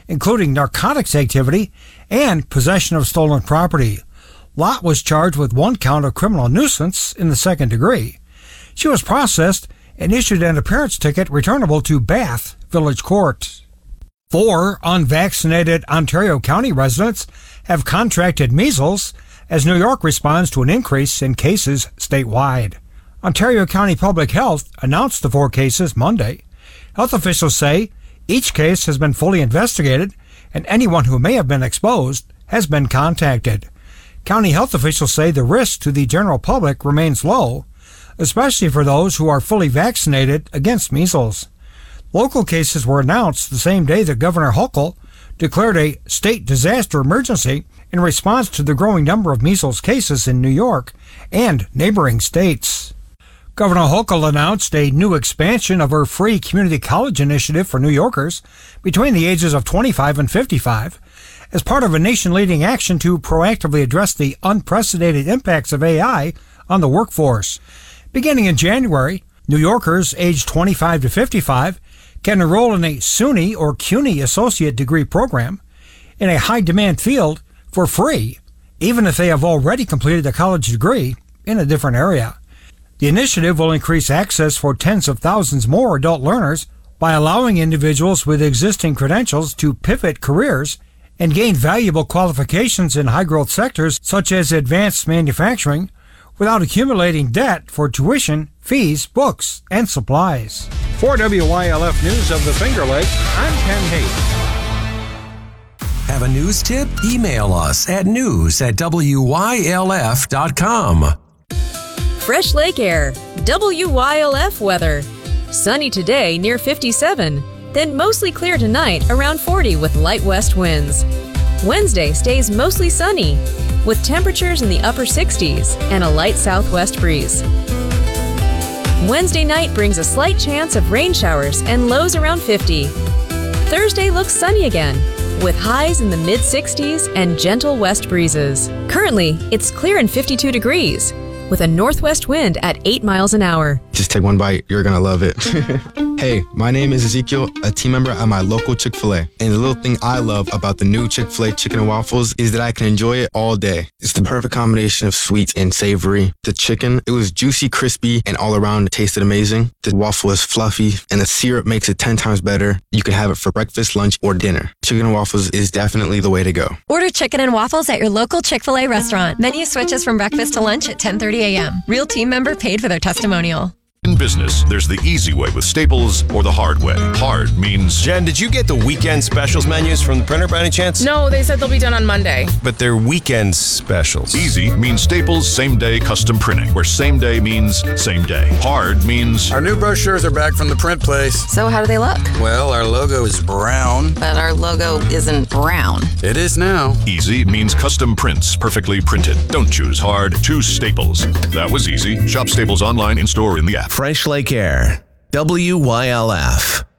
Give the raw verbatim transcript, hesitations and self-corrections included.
including narcotics activity and possession of stolen property. Lott was charged with one count of criminal nuisance in the second degree. She was processed and issued an appearance ticket returnable to Bath Village Court. Four unvaccinated Ontario County residents have contracted measles as New York responds to an increase in cases statewide. Ontario County Public Health announced the four cases Monday. Health officials say each case has been fully investigated and anyone who may have been exposed has been contacted. County health officials say the risk to the general public remains low, especially for those who are fully vaccinated against measles. Local cases were announced the same day that Governor Hochul declared a state disaster emergency in response to the growing number of measles cases in New York and neighboring states. Governor Hochul announced a new expansion of her free community college initiative for New Yorkers between the ages of twenty-five and fifty-five as part of a nation-leading action to proactively address the unprecedented impacts of A I on the workforce. Beginning in January, New Yorkers aged twenty-five to fifty-five can enroll in a SUNY or CUNY associate degree program in a high-demand field for free, even if they have already completed a college degree in a different area. The initiative will increase access for tens of thousands more adult learners by allowing individuals with existing credentials to pivot careers and gain valuable qualifications in high-growth sectors such as advanced manufacturing without accumulating debt for tuition, fees, books, and supplies. For W Y L F News of the Finger Lakes, I'm Ken Hayes. Have a news tip? Email us at news at W Y L F dot com. Fresh Lake Air, W Y L F weather. Sunny today near fifty-seven, then mostly clear tonight around forty with light west winds. Wednesday stays mostly sunny with temperatures in the upper sixties and a light southwest breeze. Wednesday night brings a slight chance of rain showers and lows around fifty. Thursday looks sunny again with highs in the mid sixties and gentle west breezes. Currently, it's clear and fifty-two degrees with a northwest wind at eight miles an hour. Just take one bite. You're going to love it. Hey, my name is Ezekiel, a team member at my local Chick-fil-A. And the little thing I love about the new Chick-fil-A chicken and waffles is that I can enjoy it all day. It's the perfect combination of sweet and savory. The chicken, it was juicy, crispy, and all around it tasted amazing. The waffle is fluffy, and the syrup makes it ten times better. You can have it for breakfast, lunch, or dinner. Chicken and waffles is definitely the way to go. Order chicken and waffles at your local Chick-fil-A restaurant. Menu switches from breakfast to lunch at ten thirty a.m. Real team member paid for their testimonial. In business, there's the easy way with Staples or the hard way. Hard means... Jen, did you get the weekend specials menus from the printer by any chance? No, they said they'll be done on Monday. But they're weekend specials. Easy means Staples same-day custom printing, where same day means same day. Hard means... Our new brochures are back from the print place. So how do they look? Well, our logo is brown. But our logo isn't brown. It is now. Easy means custom prints, perfectly printed. Don't choose hard, choose Staples. That was easy. Shop Staples online, in-store, in the app. Fresh Lake Air, W Y L F.